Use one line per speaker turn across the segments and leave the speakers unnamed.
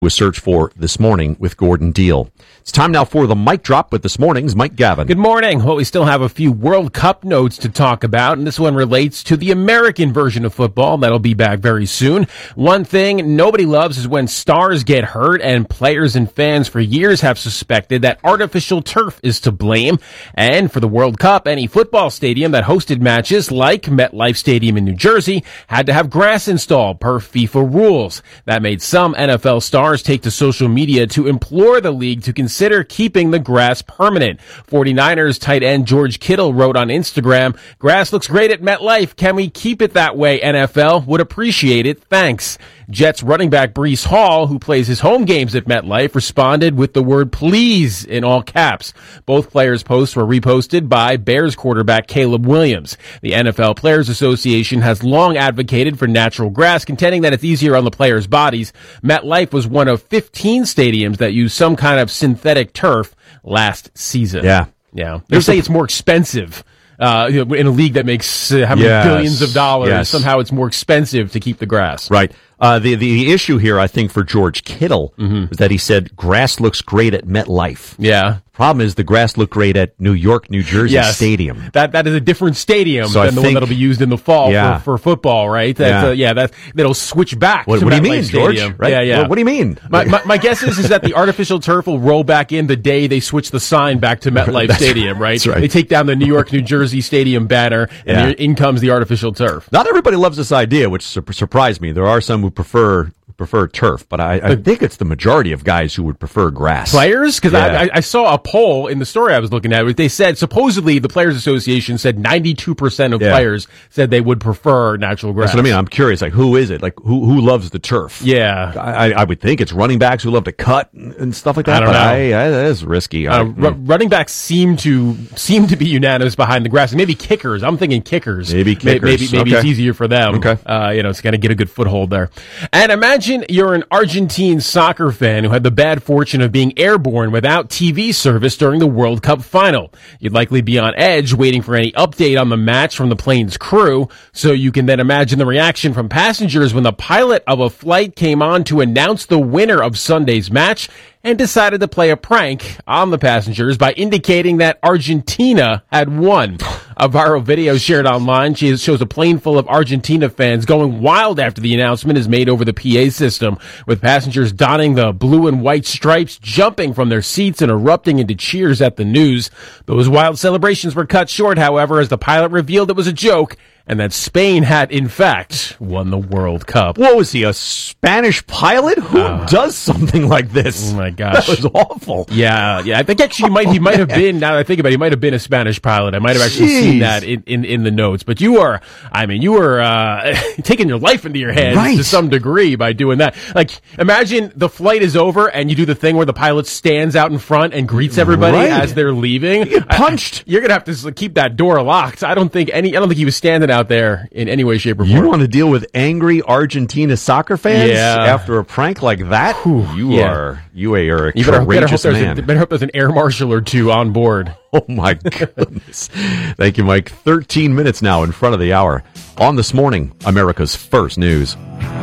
A search for This Morning with Gordon Deal. It's time now for the mic drop with this morning's Mike Gavin.
Good morning. Well, we still have a few World Cup notes to talk about, and this one relates to the American version of football. That'll be back very soon. One thing nobody loves is when stars get hurt, and players and fans for years have suspected that artificial turf is to blame. And for the World Cup, any football stadium that hosted matches like MetLife Stadium in New Jersey had to have grass installed per FIFA rules. That made some NFL stars take to social media to implore the league to consider keeping the grass permanent. 49ers tight end George Kittle wrote on Instagram, "Grass looks great at MetLife. Can we keep it that way, NFL? Would appreciate it. Thanks." Jets running back Breece Hall, who plays his home games at MetLife, responded with the word please in all caps. Both players' posts were reposted by Bears quarterback Caleb Williams. The NFL Players Association has long advocated for natural grass, contending that it's easier on the players' bodies. MetLife was one of 15 stadiums that used some kind of synthetic turf last season.
Yeah.
They say it's more expensive. In a league that makes billions of dollars, somehow it's more expensive to keep the grass.
Right. The issue here, I think, for George Kittle is that he said grass looks great at MetLife.
Yeah.
Problem is the grass looked great at New York, New Jersey Stadium.
That is a different stadium than the one that'll be used in the fall for football, right? That'll switch back.
What
to
do you
MetLife
mean,
Stadium.
George? Right?
Yeah.
What do you mean?
My guess is that the artificial turf will roll back in the day they switch the sign back to MetLife Stadium, right?
That's right.
They take down the New York, New Jersey Stadium banner, and in comes the artificial turf.
Not everybody loves this idea, which surprised me. There are some who prefer turf, but I think it's the majority of guys who would prefer grass.
Players? Because I saw a poll in the story I was looking at. They said, supposedly, the Players Association said 92% of players said they would prefer natural grass.
That's what I mean. I'm curious, like, who is it? Like, who loves the turf?
Yeah.
I would think it's running backs who love to cut and stuff like that.
I don't know.
That is risky.
Running backs seem to be unanimous behind the grass. And maybe kickers. I'm thinking kickers.
Maybe kickers.
Maybe it's easier for them.
Okay.
It's got to get a good foothold there. And imagine you're an Argentine soccer fan who had the bad fortune of being airborne without TV service during the World Cup final. You'd likely be on edge waiting for any update on the match from the plane's crew, so you can then imagine the reaction from passengers when the pilot of a flight came on to announce the winner of Sunday's match and decided to play a prank on the passengers by indicating that Argentina had won. A viral video shared online shows a plane full of Argentina fans going wild after the announcement is made over the PA system, with passengers donning the blue and white stripes, jumping from their seats and erupting into cheers at the news. Those wild celebrations were cut short, however, as the pilot revealed it was a joke and that Spain had, in fact, won the World Cup.
What was he, a Spanish pilot? Who does something like this?
Oh, my gosh.
That was awful.
Yeah. I think actually he might have been, now that I think about it, he might have been a Spanish pilot. I might have actually seen that in the notes. But you were taking your life into your hands to some degree by doing that. Like, imagine the flight is over and you do the thing where the pilot stands out in front and greets everybody as they're leaving.
You get punched.
You're going to have to keep that door locked. I don't think he was standing out there in any way, shape, or form.
You want to deal with angry Argentina soccer fans after a prank like that? You are a courageous man.
Better hope there's an air marshal or two on board.
Oh, my goodness. Thank you, Mike. 13 minutes now in front of the hour. On This Morning, America's First News.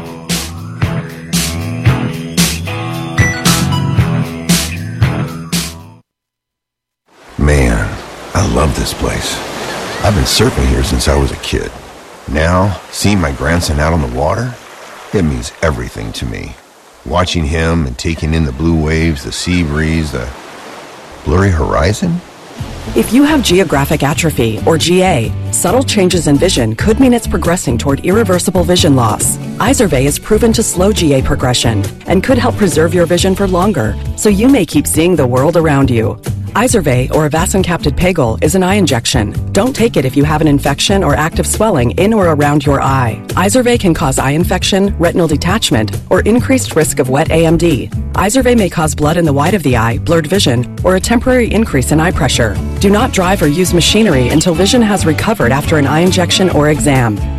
Man, I love this place. I've been surfing here since I was a kid. Now, seeing my grandson out on the water, it means everything to me. Watching him and taking in the blue waves, the sea breeze, the blurry horizon.
If you have geographic atrophy, or GA, subtle changes in vision could mean it's progressing toward irreversible vision loss. Izervay is proven to slow GA progression and could help preserve your vision for longer, so you may keep seeing the world around you. Izervay, or avacincaptad pegol, is an eye injection. Don't take it if you have an infection or active swelling in or around your eye. Izervay can cause eye infection, retinal detachment, or increased risk of wet AMD. Izervay may cause blood in the white of the eye, blurred vision, or a temporary increase in eye pressure. Do not drive or use machinery until vision has recovered after an eye injection or exam.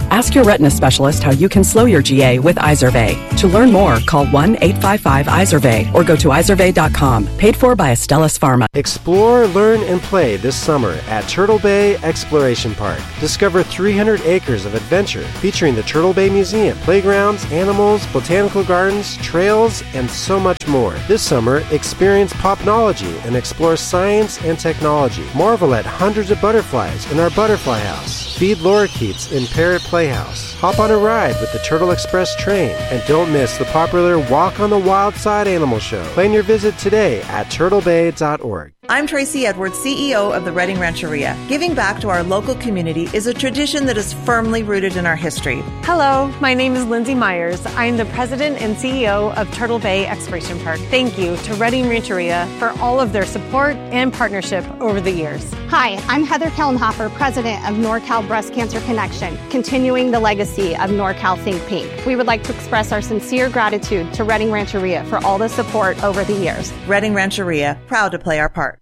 Ask your retina specialist how you can slow your GA with Izervay. To learn more, call 1-855-IZERVAY or go to izervay.com. Paid for by Astellas Pharma.
Explore, learn, and play this summer at Turtle Bay Exploration Park. Discover 300 acres of adventure featuring the Turtle Bay Museum, playgrounds, animals, botanical gardens, trails, and so much more. This summer, experience popnology and explore science and technology. Marvel at hundreds of butterflies in our butterfly house. Feed lorikeets in Parrot Playhouse. Hop on a ride with the Turtle Express train. And don't miss the popular Walk on the Wild Side Animal Show. Plan your visit today at turtlebay.org.
I'm Tracy Edwards, CEO of the Redding Rancheria. Giving back to our local community is a tradition that is firmly rooted in our history.
Hello, my name is Lindsay Myers. I'm the president and CEO of Turtle Bay Exploration Park. Thank you to Redding Rancheria for all of their support and partnership over the years.
Hi, I'm Heather Kellenhofer, president of NorCal Breast Cancer Connection, continuing the legacy of NorCal Think Pink. We would like to express our sincere gratitude to Redding Rancheria for all the support over the years.
Redding Rancheria, proud to play our part.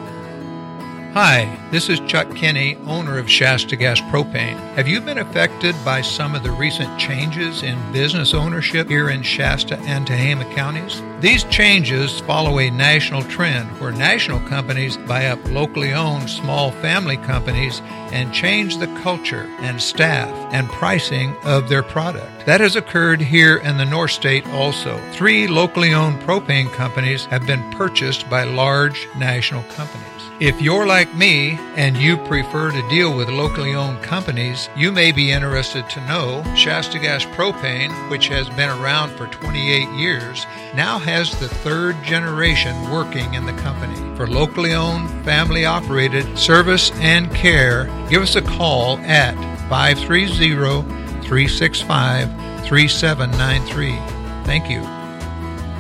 Hi, this is Chuck Kinney, owner of Shasta Gas Propane. Have you been affected by some of the recent changes in business ownership here in Shasta and Tehama counties? These changes follow a national trend where national companies buy up locally owned small family companies and change the culture and staff and pricing of their product. That has occurred here in the North State also. 3 locally owned propane companies have been purchased by large national companies. If you're like me and you prefer to deal with locally owned companies, you may be interested to know Shasta Gas Propane, which has been around for 28 years, now has the 3rd generation working in the company. For locally owned, family-operated service and care, give us a call at 530-365-3793. Thank you.